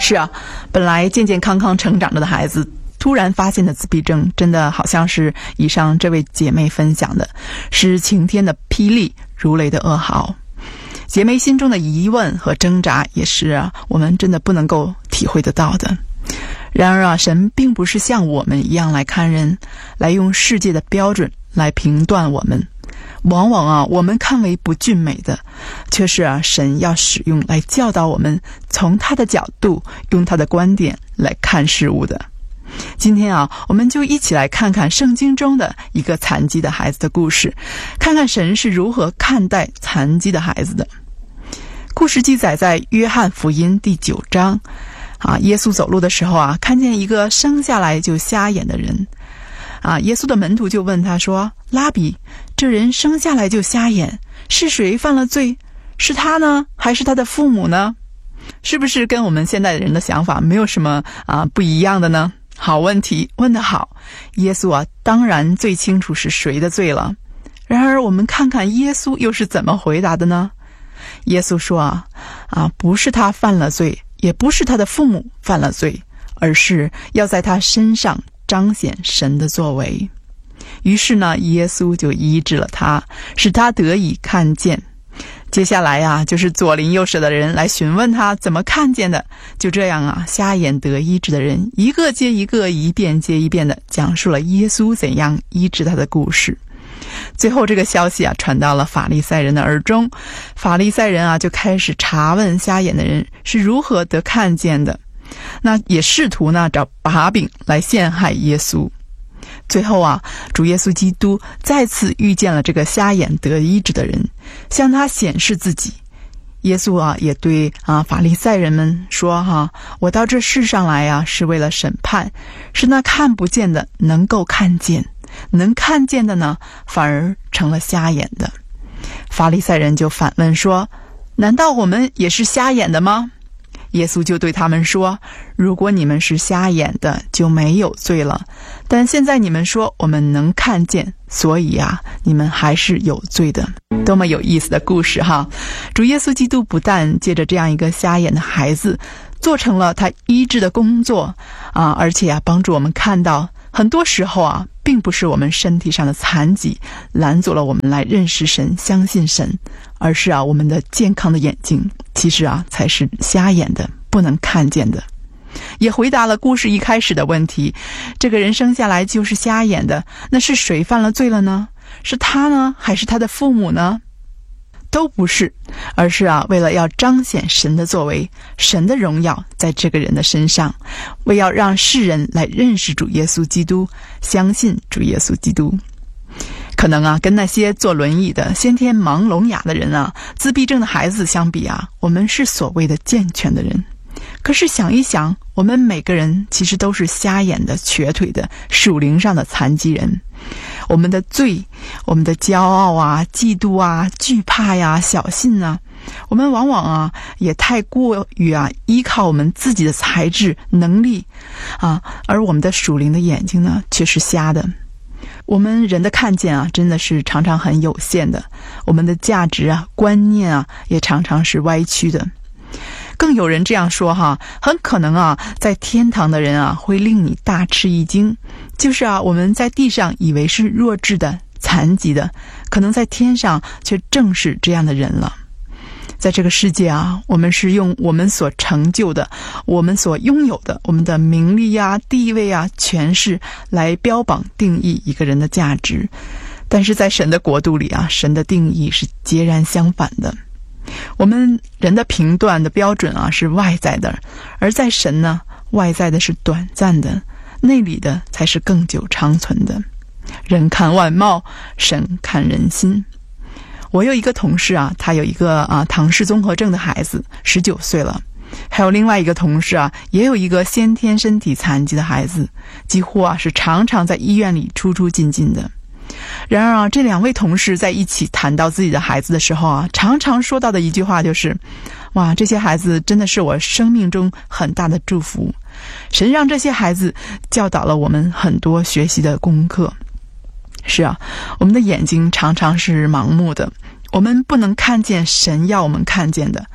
是啊，本来健健康康成长着的孩子，突然发现的自闭症，真的好像是以上这位姐妹分享的，是晴天的霹雳，如雷的噩耗。姐妹心中的疑问和挣扎，也是我们真的不能够体会得到的。然而神并不是像我们一样来看人，来用世界的标准来评断我们。往往我们看为不俊美的，却是神要使用来教导我们，从他的角度，用他的观点来看事物的。今天我们就一起来看看圣经中的一个残疾的孩子的故事，看看神是如何看待残疾的孩子的。故事记载在约翰福音第9章。耶稣走路的时候看见一个生下来就瞎眼的人。耶稣的门徒就问他说：拉比，这人生下来就瞎眼，是谁犯了罪？是他呢，还是他的父母呢？是不是跟我们现代人的想法没有什么不一样的呢？好问题，问得好。耶稣当然最清楚是谁的罪了。然而我们看看耶稣又是怎么回答的呢？耶稣说不是他犯了罪，也不是他的父母犯了罪，而是要在他身上彰显神的作为。于是呢，耶稣就医治了他，使他得以看见。接下来就是左邻右舍的人来询问他怎么看见的。就这样瞎眼得医治的人一个接一个，一遍接一遍的讲述了耶稣怎样医治他的故事。最后这个消息传到了法利赛人的耳中，法利赛人就开始查问瞎眼的人是如何得看见的，那也试图找把柄来陷害耶稣。最后主耶稣基督再次遇见了这个瞎眼得医治的人，向他显示自己。耶稣也对法利赛人们说我到这世上来是为了审判，是那看不见的能够看见，能看见的呢反而成了瞎眼的。法利赛人就反问说：难道我们也是瞎眼的吗？耶稣就对他们说：如果你们是瞎眼的，就没有罪了，但现在你们说我们能看见，所以你们还是有罪的。多么有意思的故事主耶稣基督不但借着这样一个瞎眼的孩子做成了他医治的工作而且帮助我们看到，很多时候并不是我们身体上的残疾拦阻了我们来认识神，相信神，而是我们的健康的眼睛其实才是瞎眼的，不能看见的。也回答了故事一开始的问题，这个人生下来就是瞎眼的，那是谁犯了罪了呢？是他呢，还是他的父母呢？都不是，而是为了要彰显神的作为，神的荣耀在这个人的身上，为要让世人来认识主耶稣基督，相信主耶稣基督。可能跟那些坐轮椅的先天盲聋哑的人自闭症的孩子相比我们是所谓的健全的人。可是想一想，我们每个人其实都是瞎眼的、瘸腿的、属灵上的残疾人。我们的罪，我们的骄傲嫉妒惧怕小信我们往往也太过于依靠我们自己的才智能力而我们的属灵的眼睛呢却是瞎的。我们人的看见真的是常常很有限的，我们的价值观念也常常是歪曲的。更有人这样说很可能在天堂的人会令你大吃一惊，就是我们在地上以为是弱智的、残疾的，可能在天上却正是这样的人了。在这个世界我们是用我们所成就的、我们所拥有的、我们的名利地位权势来标榜定义一个人的价值，但是在神的国度里神的定义是截然相反的。我们人的评断的标准是外在的，而在神呢，外在的是短暂的，内里的才是更久长存的。人看外貌，神看人心。我有一个同事他有一个唐氏综合症的孩子，19岁了。还有另外一个同事也有一个先天身体残疾的孩子，几乎是常常在医院里出出进进的。然而这两位同事在一起谈到自己的孩子的时候常常说到的一句话就是：哇，这些孩子真的是我生命中很大的祝福，神让这些孩子教导了我们很多学习的功课。是我们的眼睛常常是盲目的，我们不能看见神要我们看见的。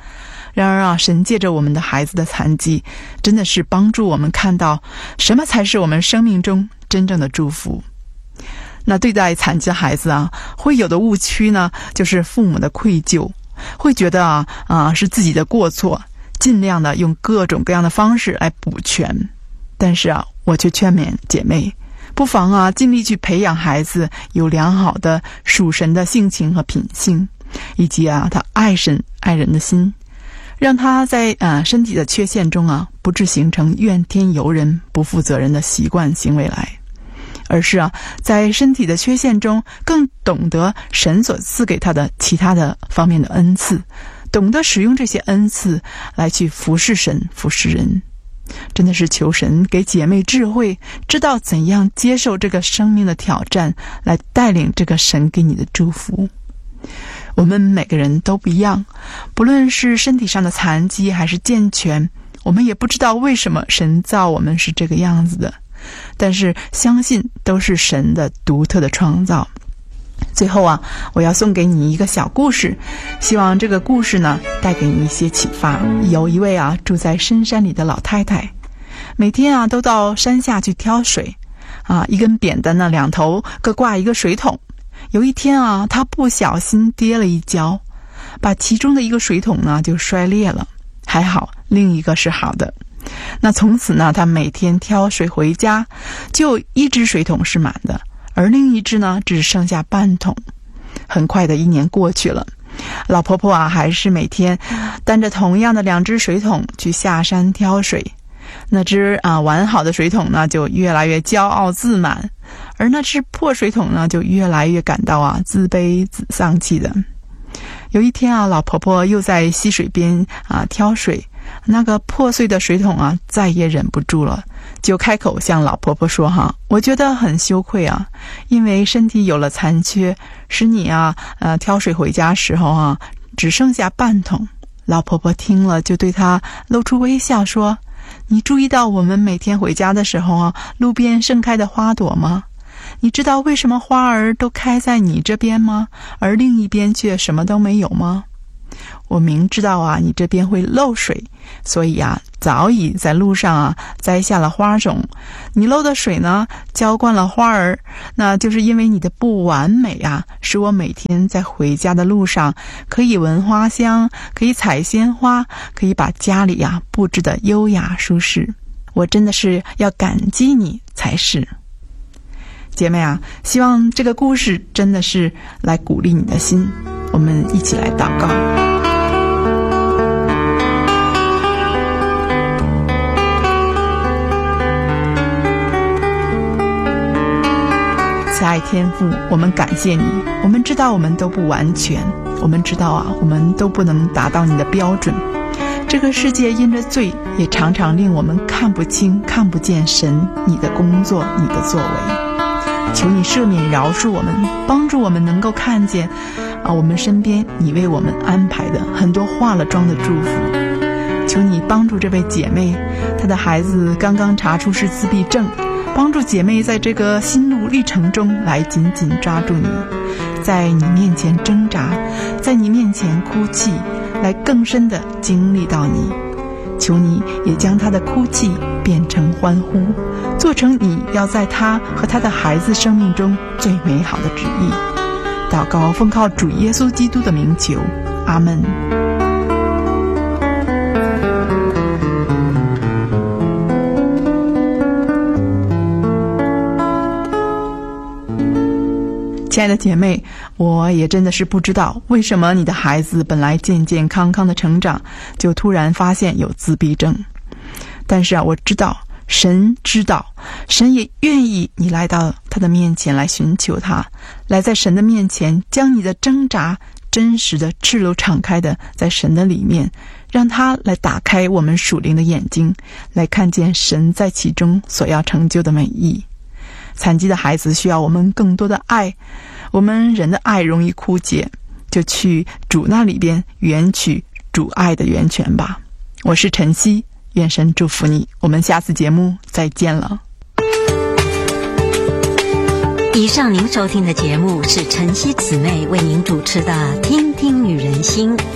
然而啊，神借着我们的孩子的残疾，真的是帮助我们看到什么才是我们生命中真正的祝福。那对待残疾的孩子啊，会有的误区呢，就是父母的愧疚，会觉得是自己的过错，尽量的用各种各样的方式来补全。但是啊，我却劝勉姐妹，不妨尽力去培养孩子有良好的属神的性情和品性，以及他爱神爱人的心，让他在身体的缺陷中不致形成怨天尤人、不负责任的习惯行为来，而是在身体的缺陷中更懂得神所赐给他的其他的方面的恩赐，懂得使用这些恩赐来去服侍神、服侍人。真的是求神给姐妹智慧，知道怎样接受这个生命的挑战，来带领这个神给你的祝福。我们每个人都不一样，不论是身体上的残疾还是健全，我们也不知道为什么神造我们是这个样子的，但是相信都是神的独特的创造。最后我要送给你一个小故事，希望这个故事呢带给你一些启发。有一位住在深山里的老太太，每天都到山下去挑水一根扁担呢，两头各挂一个水桶。有一天她不小心跌了一跤，把其中的一个水桶呢就摔裂了，还好另一个是好的。那从此呢，她每天挑水回家，就一只水桶是满的，而另一只呢只剩下半桶。很快的1年过去了，老婆婆还是每天担着同样的2只水桶去下山挑水。那只完好的水桶呢就越来越骄傲自满，而那只破水桶呢就越来越感到自卑丧气的。有一天老婆婆又在溪水边挑水，那个破碎的水桶再也忍不住了，就开口向老婆婆说我觉得很羞愧因为身体有了残缺，使你挑水回家时候只剩下半桶。老婆婆听了就对她露出微笑说，你注意到我们每天回家的时候路边盛开的花朵吗？你知道为什么花儿都开在你这边吗？而另一边却什么都没有吗？我明知道你这边会漏水，所以早已在路上栽下了花种。你漏的水呢浇灌了花儿，那就是因为你的不完美使我每天在回家的路上可以闻花香，可以采鲜花，可以把家里布置得优雅舒适。我真的是要感激你才是。姐妹希望这个故事真的是来鼓励你的心。我们一起来祷告。慈爱天父，我们感谢你，我们知道我们都不完全，我们知道我们都不能达到你的标准。这个世界因着罪，也常常令我们看不清看不见神你的工作你的作为。求你赦免饶恕我们，帮助我们能够看见我们身边你为我们安排的很多化了妆的祝福。求你帮助这位姐妹，她的孩子刚刚查出是自闭症，帮助姐妹在这个心路历程中来紧紧抓住你，在你面前挣扎，在你面前哭泣，来更深的经历到你。求你也将她的哭泣变成欢呼，做成你要在她和她的孩子生命中最美好的旨意。祷告奉靠主耶稣基督的名求，阿们。亲爱的姐妹，我也真的是不知道为什么你的孩子本来健健康康的成长，就突然发现有自闭症。但是我知道，神知道，神也愿意你来到他的面前来寻求他，来在神的面前将你的挣扎真实的赤裸敞开的在神的里面，让他来打开我们属灵的眼睛，来看见神在其中所要成就的美意。残疾的孩子需要我们更多的爱，我们人的爱容易枯竭，就去主那里边源取主爱的源泉吧。我是晨曦，愿神祝福你，我们下次节目再见了。 以上您收听的节目是晨曦姊妹为您主持的听听女人心。